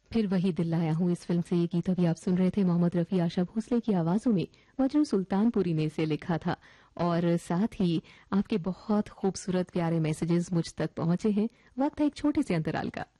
फिर वही दिल लाया हूं इस फिल्म से ये गीत अभी आप सुन रहे थे। मोहम्मद रफी, आशा भोसले की आवाजों में मजरू सुल्तानपुरी ने इसे लिखा था। और साथ ही आपके बहुत खूबसूरत प्यारे मैसेजेस मुझ तक पहुंचे हैं। वक्त है एक छोटे से अंतराल का।